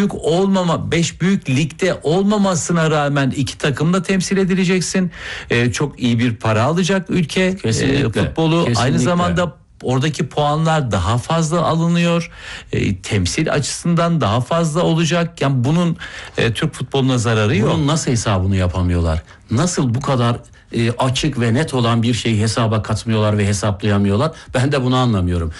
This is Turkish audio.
büyük olmama, 5 büyük ligde olmamasına rağmen iki takımla temsil edileceksin. Çok iyi bir para alacak ülke futbolu. Kesinlikle. Aynı zamanda oradaki puanlar daha fazla alınıyor. Temsil açısından daha fazla olacak. Yani bunun Türk futboluna zararı yok. Bunun nasıl hesabını yapamıyorlar? Nasıl bu kadar açık ve net olan bir şeyi hesaba katmıyorlar ve hesaplayamıyorlar? Ben de bunu anlamıyorum.